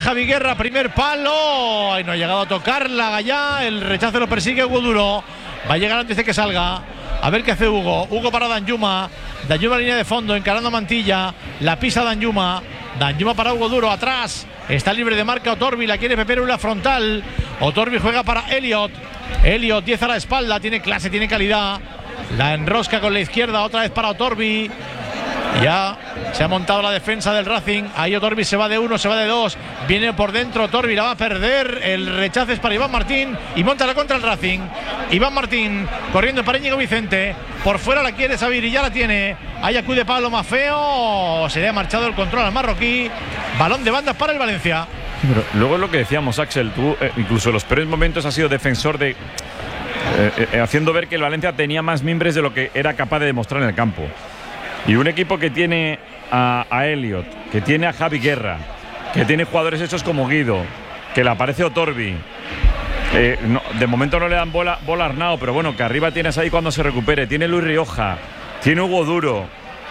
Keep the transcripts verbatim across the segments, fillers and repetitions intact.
Javi Guerra, primer palo. Ay, no ha llegado a tocarla Gallá. El rechazo lo persigue Hugo Duro. Va a llegar antes de que salga. A ver qué hace Hugo. Hugo para Danjuma. Danjuma línea de fondo, encarando Mantilla. La pisa Danjuma. Danjuma para Hugo Duro, atrás. Está libre de marca Otorbi, la quiere Pepero en la frontal. Otorbi juega para Elliot. Elliot, diez a la espalda, tiene clase, tiene calidad. La enrosca con la izquierda, otra vez para Otorbi. Ya se ha montado la defensa del Racing. Ahí Otorbi se va de uno, se va de dos. Viene por dentro Otorbi, la va a perder. El rechazo es para Iván Martín. Y monta la contra el Racing. Iván Martín corriendo para Íñigo Vicente. Por fuera la quiere Sabir y ya la tiene. Ahí acude Pablo Mafeo. Se le ha marchado el control al marroquí. Balón de bandas para el Valencia. Pero luego es lo que decíamos, Axel. Tú, eh, incluso en los peores momentos, has sido defensor de. Eh, eh, haciendo ver que el Valencia tenía más mimbres de lo que era capaz de demostrar en el campo. Y un equipo que tiene a, a Elliot, que tiene a Javi Guerra, que tiene jugadores hechos como Guido, que le aparece Otorbi. Eh, no, de momento no le dan bola, bola a Arnau, pero bueno, que arriba tienes ahí cuando se recupere. Tiene Luis Rioja, tiene Hugo Duro.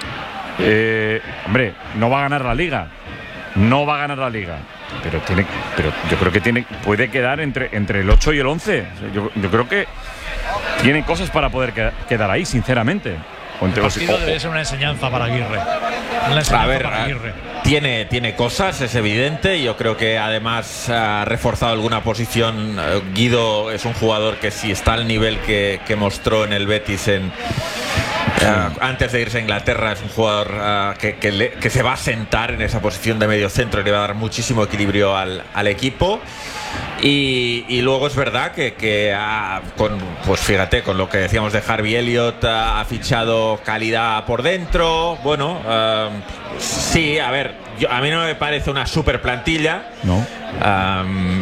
Eh, hombre, no va a ganar la Liga. No va a ganar la Liga. Pero tiene, pero yo creo que tiene, puede quedar entre, entre el ocho y el once. Yo, yo creo que tiene cosas para poder quedar, quedar ahí, sinceramente. El partido debe ser una enseñanza para Aguirre. Una enseñanza a ver, para Aguirre. Tiene, tiene cosas, es evidente. Yo creo que además ha reforzado alguna posición. Guido es un jugador que si está al nivel que, que mostró en el Betis en, uh, antes de irse a Inglaterra, es un jugador uh, que, que, le, que se va a sentar en esa posición de medio centro y le va a dar muchísimo equilibrio al, al equipo. Y, y luego es verdad que, que ha, con, pues fíjate, con lo que decíamos de Harvey Elliott, ha, ha fichado calidad por dentro. Bueno, uh, sí, a ver, yo, a mí no me parece una super plantilla. No. Um,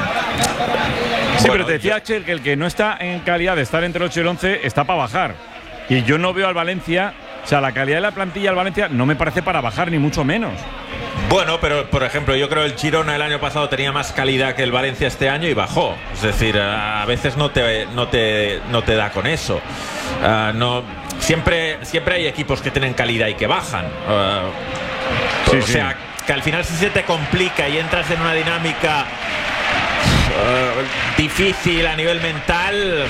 sí, bueno, pero te decía, yo, Axel, que el que no está en calidad de estar entre el ocho y el once está para bajar. Y yo no veo al Valencia, o sea, la calidad de la plantilla del Valencia no me parece para bajar, ni mucho menos. Bueno, pero por ejemplo, yo creo que el Girona el año pasado tenía más calidad que el Valencia este año y bajó. Es decir, a veces no te, no te, no te da con eso. Uh, no, siempre, siempre hay equipos que tienen calidad y que bajan. Uh, sí, o sí. sea, que al final si se te complica y entras en una dinámica Uh, difícil a nivel mental,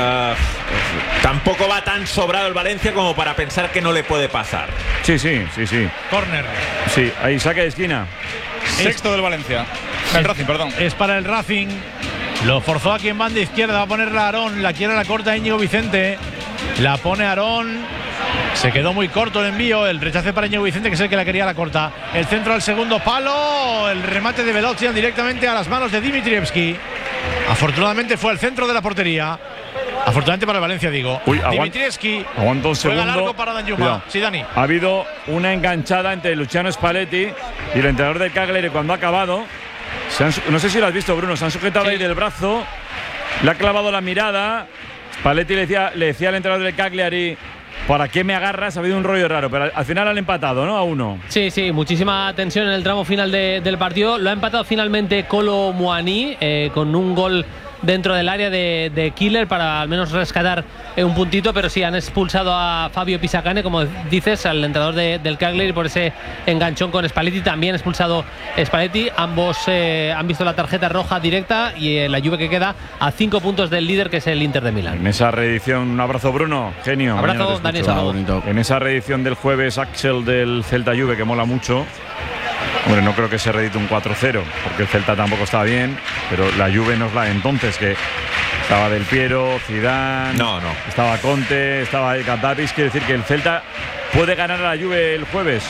uh, tampoco va tan sobrado el Valencia como para pensar que no le puede pasar. Sí, sí, sí, sí. Córner. Sí, ahí saque de esquina. Sexto es, del Valencia. El Racing, perdón. Es para el Racing. Lo forzó aquí en banda izquierda. Va a ponerla Aarón. La quiere a la corta Íñigo Vicente. La pone Aarón. Se quedó muy corto el envío. El rechace para Íñigo Vicente, que es el que la quería a la corta. El centro al segundo palo. El remate de Velocian directamente a las manos de Dimitrievski. Afortunadamente fue al centro de la portería. Afortunadamente para el Valencia, digo. Uy, Dimitrievski. Aguanta un segundo. Juega largo para Danjuma. Sí, Dani. Ha habido una enganchada entre Luciano Spalletti y el entrenador del Cagliari cuando ha acabado. Se han, no sé si lo has visto, Bruno. Se han sujetado sí. ahí del brazo. Le ha clavado la mirada. Spalletti le decía, le decía al entrenador del Cagliari: ¿para qué me agarras? Ha habido un rollo raro, pero al final han empatado, ¿no? A uno. Sí, sí, muchísima tensión en el tramo final de, del partido. Lo ha empatado finalmente Kolo Muani eh, con un gol dentro del área de, de Killer para al menos rescatar eh, un puntito, pero sí han expulsado a Fabio Pisacane, como dices, al entrenador de, del Cagliari, por ese enganchón con Spalletti. También expulsado Spalletti. Ambos eh, han visto la tarjeta roja directa y eh, la Juve que queda a cinco puntos del líder, que es el Inter de Milán. En esa reedición, un abrazo, Bruno, genio. Abrazo, Daniel Salado. En esa reedición del jueves, Axel, del Celta Juve, que mola mucho. Hombre, no creo que se reedite un cuatro cero, porque el Celta tampoco está bien, pero la Juve no es la de entonces, que estaba Del Piero, Zidane, no, no. estaba Conte, estaba Gaddafi. Quiere decir que el Celta puede ganar a la Juve el jueves.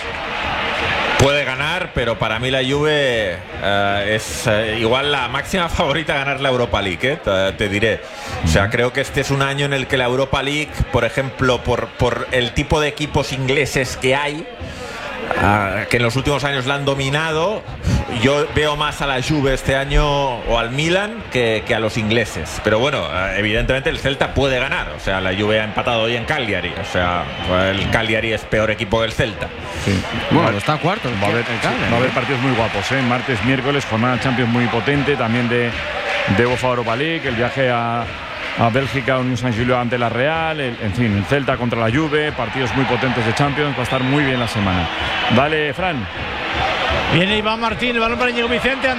Puede ganar, pero para mí la Juve uh, es uh, igual la máxima favorita a ganar la Europa League, ¿eh? te, te diré. O sea, creo que este es un año en el que la Europa League, por ejemplo, por, por el tipo de equipos ingleses que hay, Uh, que en los últimos años la han dominado, yo veo más a la Juve este año o al Milan que, que a los ingleses. Pero bueno, uh, evidentemente el Celta puede ganar. O sea, la Juve ha empatado hoy en Cagliari. O sea, el Cagliari es peor equipo que el Celta. Sí. Bueno, vale. Está cuarto. Va a haber, sí, va a haber partidos muy guapos, ¿eh? Martes, miércoles, jornada Champions muy potente. También de, de UEFA Europa League, el viaje a a Bélgica, Unión San Gilio ante la Real, el, en fin, el Celta contra la Juve, partidos muy potentes de Champions, va a estar muy bien la semana. Vale, Fran. Viene Iván Martín, el balón para Íñigo Vicente.